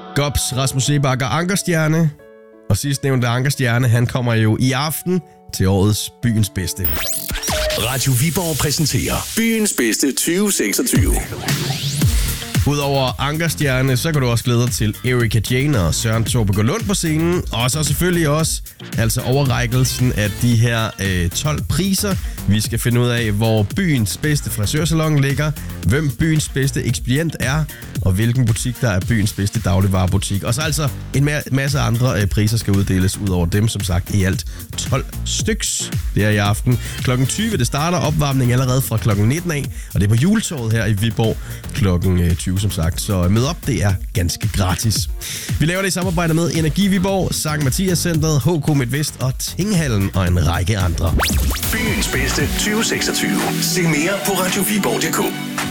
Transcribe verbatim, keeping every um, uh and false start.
Gobs, Rasmus Sebakker, Ankerstjerne. Og sidst nævnte Ankerstjerne, han kommer jo i aften til årets Byens Bedste. Radio Viborg præsenterer Byens Bedste tyve seksogtyve. Udover Ankerstjerne, så kan du også glæde dig til Erika Jane og Søren Tobbe Lund på scenen. Og så selvfølgelig også altså overrækkelsen af de her øh, tolv priser. Vi skal finde ud af, hvor byens bedste frisørsalon ligger, hvem byens bedste ekspedient er, og hvilken butik, der er byens bedste dagligvarebutik. Og så altså en ma- masse andre øh, priser skal uddeles ud over dem, som sagt i alt tolv styks. Det er i aften klokken tyve. Det starter opvarmning allerede fra klokken nitten af, og det er på Juletorvet her i Viborg klokken tyve, som sagt. Så mød op, det er ganske gratis. Vi laver det i samarbejde med Energi Viborg, Sankt Mathias Centret, H K Midtvest og Tinghallen og en række andre. Byens Bedste tyve seksogtyve. Se mere på radio viborg punktum d k.